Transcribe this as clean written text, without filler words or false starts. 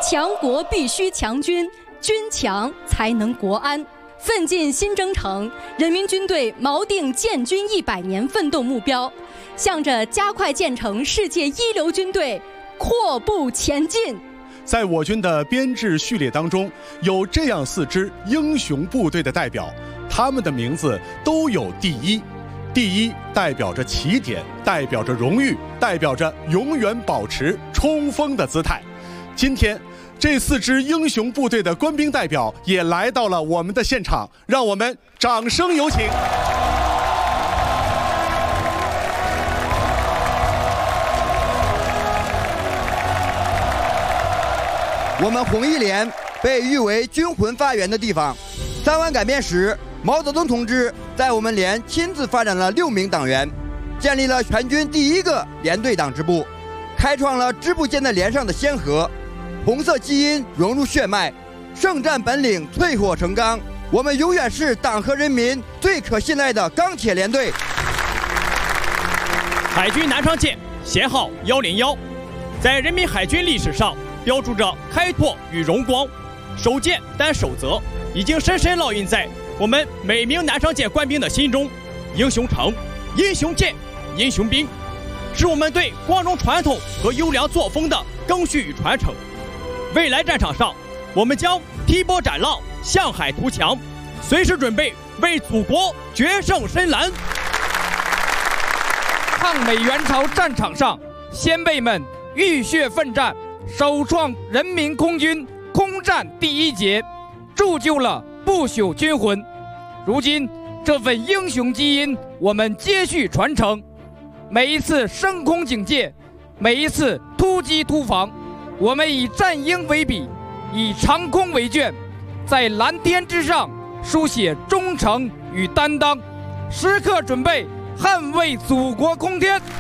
强国必须强军，军强才能国安。奋进新征程，人民军队锚定建军100年奋斗目标，向着加快建成世界一流军队阔步前进。 在我军的编制序列当中，有这样4支英雄部队的代表，他们的名字都有第一。第一代表着起点，代表着荣誉，代表着永远保持冲锋的姿态。今天，这4支英雄部队的官兵代表也来到了我们的现场，让我们掌声有请。 我们红一连被誉为军魂发源的地方。3湾改编时，毛泽东同志在我们连亲自发展了6名党员，建立了全军第1个连队党支部，开创了支部间的连上的先河。红色基因融入血脉，圣战本领淬火成钢。我们永远是党和人民最可信赖的钢铁连队。 海军南昌舰舷号101，在人民海军历史上标注着开拓与荣光。守舰担守责，已经深深烙印在我们每名南昌舰官兵的心中。英雄城、英雄舰、英雄兵，是我们对光荣传统和优良作风的赓续与传承。未来战场上，我们将劈波斩浪，向海图强，随时准备为祖国决胜深蓝。 抗美援朝战场上，先辈们浴血奋战，首创人民空军空战第1节，铸就了不朽军魂。如今，这份英雄基因我们接续传承。每一次升空警戒，每一次突击突防，我们以战鹰为笔，以长空为卷，在蓝天之上书写忠诚与担当，时刻准备捍卫祖国空天。